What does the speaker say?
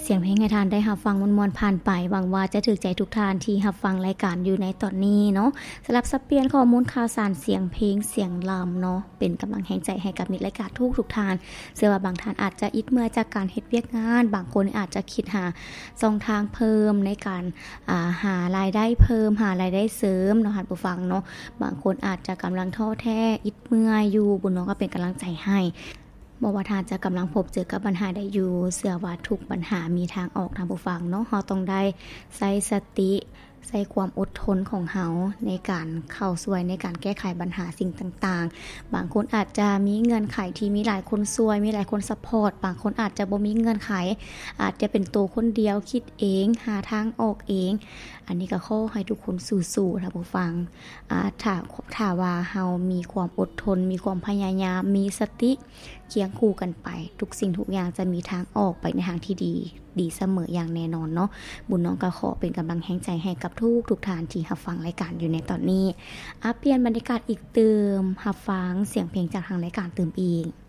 เสียงเพลงให้ทานได้รับฟังมวลๆผ่านไปหวังว่าจะถูกใจทุกท่านที่รับฟังรายการอยู่ในตอนนี้เนาะสำหรับสับเปลี่ยนข้อมูลข่าวสารเสียงเพลงเสียงลำเนาะเป็นกำลังแห่งใจให้กับมิตรรายการทุกท่านเชื่อว่าบางท่านอาจจะอิดเมื่อจากการเฮ็ดเวียกงานบางคนอาจจะคิดหาช่องทางเพิ่มในการหารายได้เพิ่มหารายได้เสริมเนาะท่านผู้ฟังเนาะบางคนอาจจะกำลังท้อแท้อิดเมื่อยอยู่บุญน้องก็เป็นกำลังใจให้บ่ว่าท่านจะกำลังพบเจอกับปัญหาใดอยู่เชื่อว่าทุกปัญหามีทางออกท่านผู้ฟังเนาะเราต้องได้ใช้สติใช้ความอดทนของเฮาในการเข้าช่วยในการแก้ไขปัญหาสิ่งต่างๆบางคนอาจจะมีเงื่อนไขที่มีหลายคนช่วยมีหลายคนซัพพอร์ตบางคนอาจจะบ่มีเงื่อนไขอาจจะเป็นตัวคนเดียวคิดเองหาทางออกเองอันนี้ก็ขอให้ทุกคนสู้ๆท่านผู้ฟังถ้าว่าเฮามีความอดทนมีความพยายามมีสติเคียงคู่กันไปทุกสิ่งทุกอย่างจะมีทางออกไปในทางที่ดีเสมออย่างแน่นอนเนาะบุญน้องก็ขอเป็นกำลังแห่งใจให้กับทุกท่านที่รับฟังรายการอยู่ในตอนนี้เปลี่ยนบรรยากาศอีกเติมรับฟังเสียงเพลงจากทางรายการเติมอีก